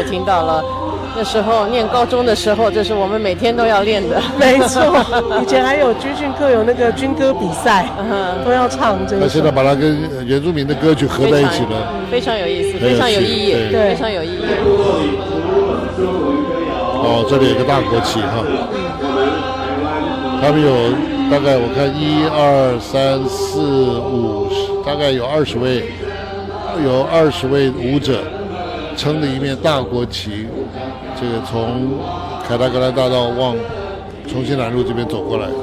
听到了。那时候念高中的时候，这是我们每天都要练的。 没错，以前还有军训课有那个军歌比赛，都要唱这个。 那现在把它跟原住民的歌曲合在一起了， 非常有意思，非常有意义，非常有意义。 哦，这里有个大国旗哈，他们有大概我看1、2、3、4、5，大概有20位舞者撑着一面大国旗，这个从凯达格兰大道往重庆南路这边走过来。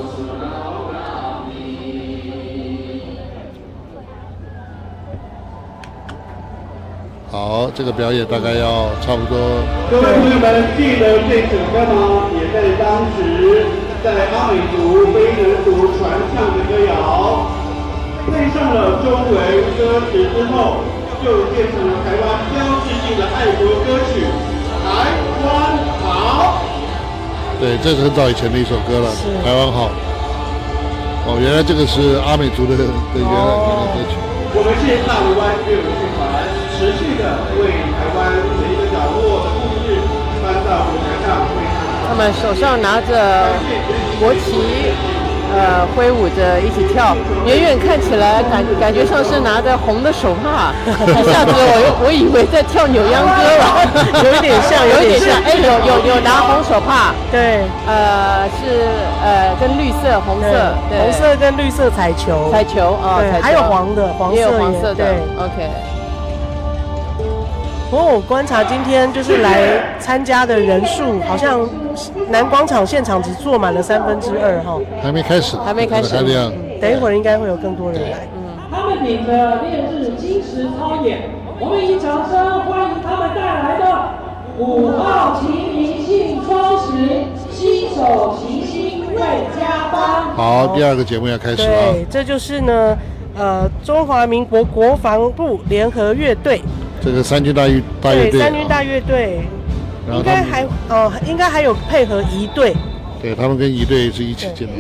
好，这个表演大概要差不多。 各位朋友们，记得这首歌吗？也在当时在阿美族、卑南族传唱的歌谣，配上了中文歌词之后，就变成了台湾标志性的爱国歌曲《台湾好》。 对，这是很早以前的一首歌了，《台湾好》。哦，原来这个是阿美族的原来歌曲。 我们是大屿湾乐舞剧团，持续的为台湾每一个角落的故事搬到舞台上为他们手上拿着国旗，挥舞着一起跳，远远看起来感觉上是拿着红的手帕，一下子我以为在跳扭秧歌了， 有一点像， 哎，有拿红手帕， 对， 是跟绿色、红色， 红色跟绿色彩球啊， 对，还有黄色也有黄色的， 对 ，OK。 不过我观察今天就是来参加的人数，好像南广场现场只坐满了2/3哈。 还没开始， 等一会儿应该会有更多人来。 他们顶着烈日金石操演，我们以掌声欢迎他们带来的5号骑兵幸双时，携手齐心为家邦。 好，第二个节目要开始了。 对，这就是呢，中华民国国防部联合乐队。 这个三军大乐队， 对，三军大乐队，应该还有配合仪队， 对他们跟仪队是一起进的。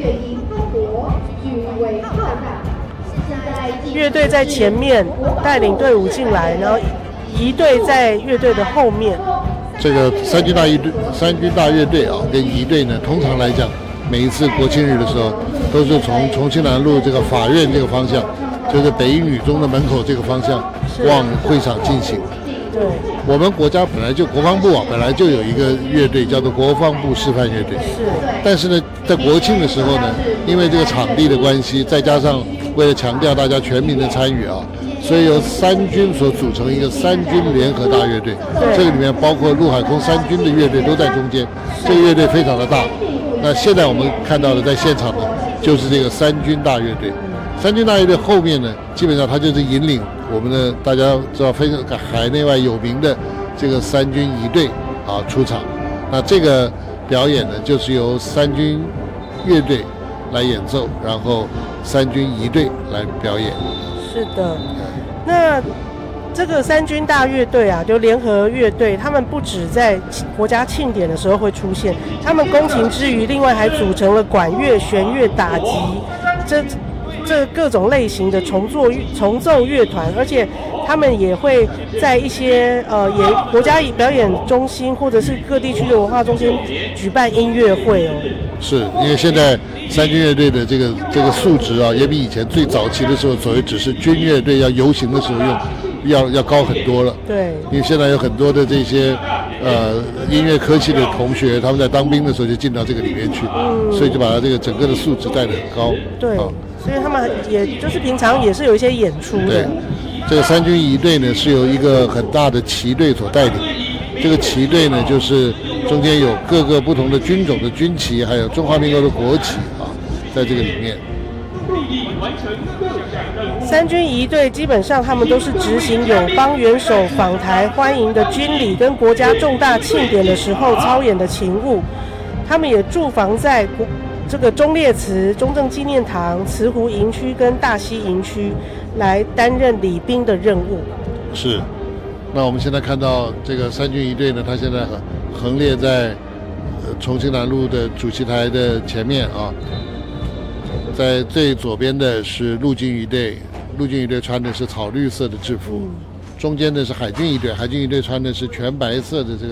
乐队在前面带领队伍进来，然后仪队在乐队的后面。 这个三军大乐队啊，跟仪队呢，通常来讲，每一次国庆日的时候，都是从重庆南路这个法院这个方向，就是北一女中的门口这个方向往会场进行。 对， 我们国家本来就国防部啊，本来就有一个乐队叫做国防部示范乐队。 是。 但是呢，在国庆的时候呢，因为这个场地的关系，再加上为了强调大家全民的参与啊，所以由三军所组成一个三军联合大乐队。这个里面包括陆海空三军的乐队都在中间，这个乐队非常的大。那现在我们看到的在现场呢，就是这个三军大乐队。三军大乐队后面呢，基本上它就是引领我们的大家知道非常海内外有名的这个三军仪队啊出场。那这个表演呢，就是由三军乐队来演奏，然后三军仪队来表演。 是的，那这个三军大乐队啊，就联合乐队，他们不止在国家庆典的时候会出现，他们攻勤之余，另外还组成了管乐、弦乐、打击这各种类型的重奏乐团，而且他们也会在一些国家表演中心或者是各地区的文化中心举办音乐会哦。 是因为现在三军乐队的这个素质啊，也比以前最早期的时候所谓只是军乐队要游行的时候要高很多了。 对， 因为现在有很多的这些音乐科系的同学，他们在当兵的时候就进到这个里面去，所以就把他这个整个的素质带得很高。 对，所以他们也就是平常也是有一些演出的。 对，这个三军仪队呢是由一个很大的旗队所带领。这个旗队呢，就是中间有各个不同的军种的军旗，还有中华民国的国旗啊，在这个里面。 三军仪队基本上他们都是执行友邦元首访台欢迎的军礼跟国家重大庆典的时候操演的勤务。他们也驻防在这个忠烈祠、中正纪念堂、慈湖营区跟大溪营区，来担任礼宾的任务。 是。那我们现在看到这个三军仪队呢，它现在横列在重庆南路的主席台的前面啊。在最左边的是陆军仪队，陆军仪队穿的是草绿色的制服，中间的是海军仪队，海军仪队穿的是全白色的这个